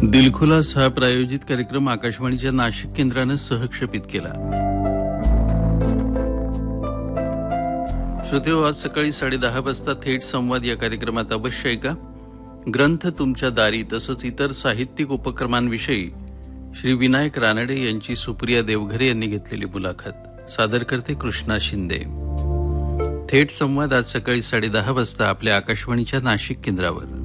दिलखुलास हा प्रायोजित कार्यक्रम आकाशवाणीच्या नाशिक केंद्रानं सहक्षेपित केला. श्रोतेहो, आज सकाळी 10:30 वाजता थेट संवाद या कार्यक्रमात अवश्य ऐका. ग्रंथ तुमच्या दारी तसंच इतर साहित्यिक उपक्रमांविषयी श्री विनायक रानडे यांची सुप्रिया देवघरे यांनी घेतलेली मुलाखत. सादर करते कृष्णा शिंदे. थेट संवाद आज सकाळी 10:30 वाजता आपल्या आकाशवाणीच्या नाशिक केंद्रावर.